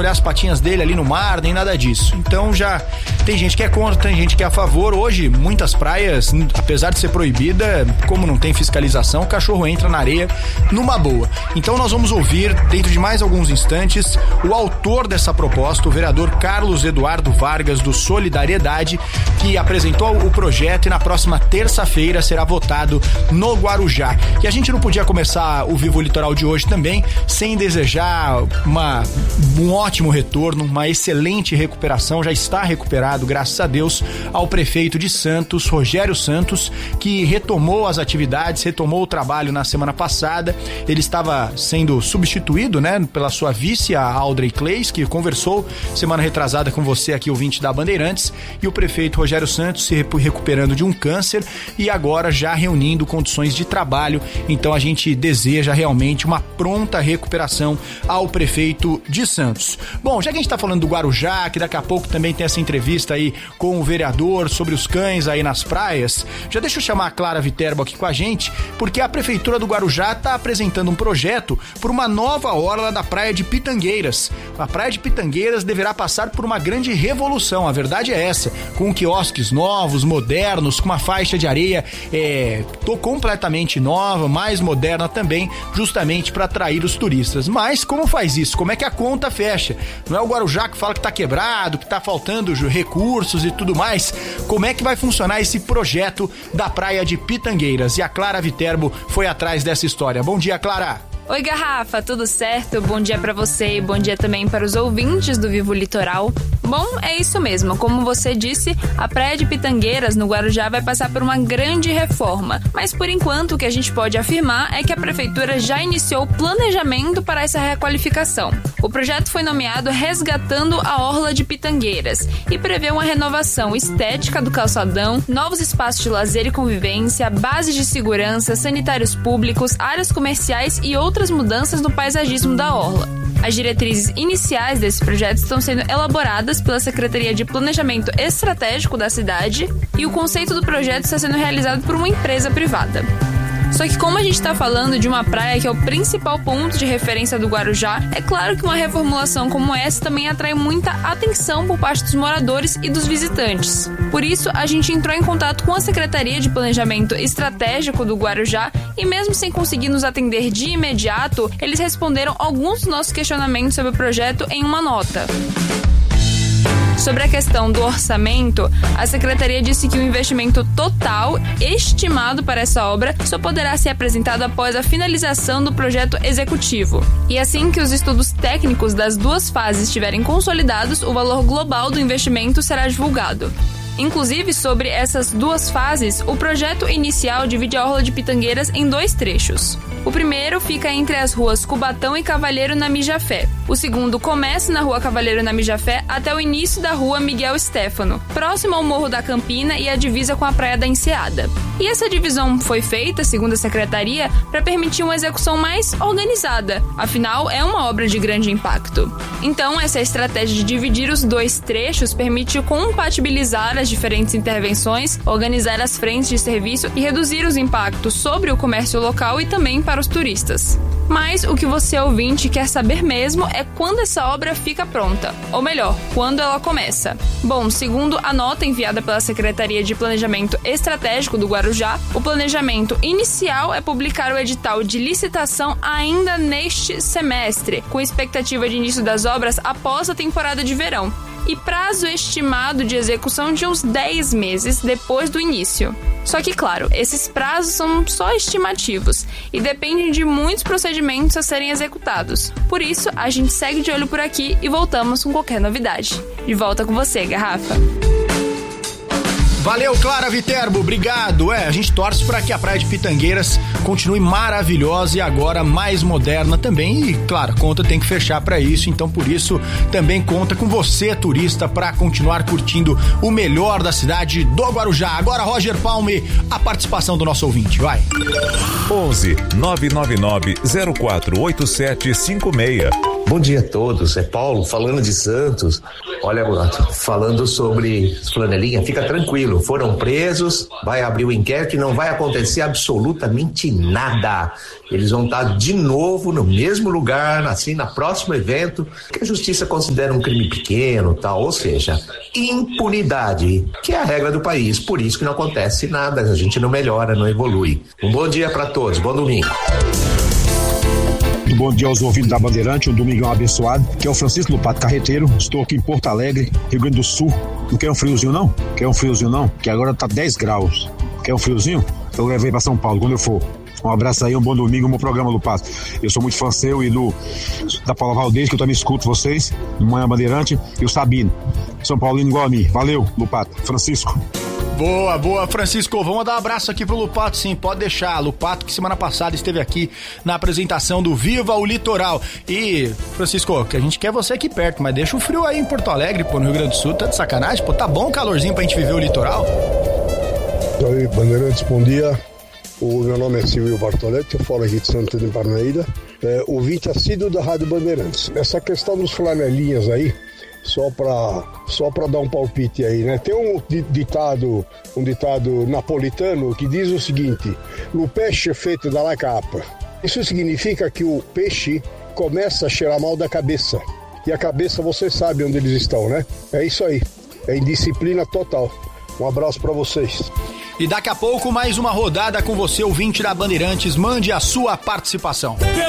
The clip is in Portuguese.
molhar as patinhas dele ali no mar, nem nada disso. Então já tem gente que é contra, tem gente que é a favor. Hoje, muitas praias, apesar de ser proibida, como não tem fiscalização, o cachorro entra na areia numa boa. Então nós vamos ouvir, dentro de mais alguns instantes, o autor dessa proposta, o vereador Carlos Eduardo Vargas, do Solidariedade, que apresentou o projeto e na próxima terça-feira será votado no Guarujá. E a gente não podia começar o Vivo Litoral de hoje também sem desejar um ótimo retorno, uma excelente recuperação, já está recuperado, graças a Deus, ao prefeito de Santos, Rogério Santos, que retomou as atividades, retomou o trabalho na semana passada. Ele estava sendo substituído, né, pela sua vice, a Audrey Clays, que conversou semana retrasada com você aqui, ouvinte da Bandeirantes, e o prefeito Rogério Santos se recuperando de um câncer e agora já reunindo condições de trabalho. Então a gente deseja realmente uma pronta recuperação ao prefeito de Santos. Bom, já que a gente tá falando do Guarujá, que daqui a pouco também tem essa entrevista aí com o vereador sobre os cães aí nas praias, já deixa eu chamar a Clara Viterbo aqui com a gente, porque a prefeitura do Guarujá tá apresentando um projeto por uma nova orla da praia de Pitangueiras. A praia de Pitangueiras deverá passar por uma grande revolução, a verdade é essa, com quiosques novos, modernos, com uma faixa de areia completamente nova, mais moderna também, justamente para atrair os turistas. Mas como faz isso? Como é que a conta fecha? Não é o Guarujá que fala que tá quebrado, que tá faltando recursos e tudo mais? Como é que vai funcionar esse projeto da praia de Pitangueiras? E a Clara Viterbo foi atrás dessa história. Bom dia, Clara! Oi, Garrafa, tudo certo? Bom dia pra você e bom dia também para os ouvintes do Vivo Litoral. Bom, é isso mesmo, como você disse, a praia de Pitangueiras, no Guarujá, vai passar por uma grande reforma, mas por enquanto o que a gente pode afirmar é que a prefeitura já iniciou o planejamento para essa requalificação. O projeto foi nomeado Resgatando a Orla de Pitangueiras e prevê uma renovação estética do calçadão, novos espaços de lazer e convivência, bases de segurança, sanitários públicos, áreas comerciais e outras mudanças no paisagismo da orla. As diretrizes iniciais desse projeto estão sendo elaboradas pela Secretaria de Planejamento Estratégico da cidade e o conceito do projeto está sendo realizado por uma empresa privada. Só que como a gente está falando de uma praia que é o principal ponto de referência do Guarujá, é claro que uma reformulação como essa também atrai muita atenção por parte dos moradores e dos visitantes. Por isso, a gente entrou em contato com a Secretaria de Planejamento Estratégico do Guarujá e mesmo sem conseguir nos atender de imediato, eles responderam alguns dos nossos questionamentos sobre o projeto em uma nota. Sobre a questão do orçamento, a Secretaria disse que o investimento total estimado para essa obra só poderá ser apresentado após a finalização do projeto executivo. E assim que os estudos técnicos das duas fases estiverem consolidados, o valor global do investimento será divulgado. Inclusive, sobre essas duas fases, o projeto inicial divide a Orla de Pitangueiras em dois trechos. O primeiro fica entre as ruas Cubatão e Cavalheiro na Mijafé. O segundo começa na rua Cavalheiro na Mijafé até o início da rua Miguel Stéfano, próximo ao Morro da Campina e a divisa com a Praia da Enseada. E essa divisão foi feita, segundo a Secretaria, para permitir uma execução mais organizada. Afinal, é uma obra de grande impacto. Então, essa estratégia de dividir os dois trechos permite compatibilizar as diferentes intervenções, organizar as frentes de serviço e reduzir os impactos sobre o comércio local e também para os turistas. Mas o que você, ouvinte, quer saber mesmo é quando essa obra fica pronta, ou melhor, quando ela começa. Bom, segundo a nota enviada pela Secretaria de Planejamento Estratégico do Guarujá, o planejamento inicial é publicar o edital de licitação ainda neste semestre, com expectativa de início das obras após a temporada de verão, e prazo estimado de execução de uns 10 meses depois do início. Só que, claro, esses prazos são só estimativos e dependem de muitos procedimentos a serem executados. Por isso, a gente segue de olho por aqui e voltamos com qualquer novidade. De volta com você, Garrafa. Valeu, Clara Viterbo, obrigado. A gente torce para que a praia de Pitangueiras continue maravilhosa e agora mais moderna também. E, claro, a conta tem que fechar para isso, então por isso também conta com você, turista, para continuar curtindo o melhor da cidade do Guarujá. Agora, Roger Palme, a participação do nosso ouvinte, vai. 11 999 048756. Bom dia a todos, é Paulo falando de Santos. Olha, falando sobre flanelinha, fica tranquilo. tranquilo, foram presos, vai abrir o inquérito e não vai acontecer absolutamente nada. Eles vão estar de novo no mesmo lugar, assim, no próximo evento, que a justiça considera um crime pequeno, tal, ou seja, impunidade, que é a regra do país. Por isso que não acontece nada, a gente não melhora, não evolui. Um bom dia para todos, bom domingo. Bom dia aos ouvintes da Bandeirante, um domingão abençoado, que é o Francisco Lupato Carreteiro, estou aqui em Porto Alegre, Rio Grande do Sul. Não quer um friozinho não? Quer um friozinho não? Que agora tá 10 graus. Quer um friozinho? Eu levei pra São Paulo, quando eu for. Um abraço aí, um bom domingo, um bom programa, Lupato. Eu sou muito fã seu e da Paula Valdez, que eu também escuto vocês, Manhã Bandeirante, e o Sabino, São Paulino igual a mim. Valeu, Lupato. Francisco. Boa, Francisco. Vamos dar um abraço aqui pro Lupato, sim, pode deixar. Lupato, que semana passada esteve aqui na apresentação do Viva o Litoral. E, Francisco, que a gente quer você aqui perto, mas deixa o frio aí em Porto Alegre, pô, no Rio Grande do Sul, tá de sacanagem, pô, tá bom o calorzinho pra gente viver o litoral? Oi, Bandeirantes, bom dia. O meu nome é Silvio Bartoletti, eu falo aqui de Santana de Parnaíba, ouvinte assíduo da Rádio Bandeirantes. Essa questão dos flanelinhas aí, só para dar um palpite aí, né? Tem um ditado napolitano que diz o seguinte: o peixe é feito dalla capa. Isso significa que o peixe começa a cheirar mal da cabeça. E a cabeça, você sabe onde eles estão, né? É isso aí. É indisciplina total. Um abraço para vocês. E daqui a pouco mais uma rodada com você, ouvinte da Bandeirantes. Mande a sua participação.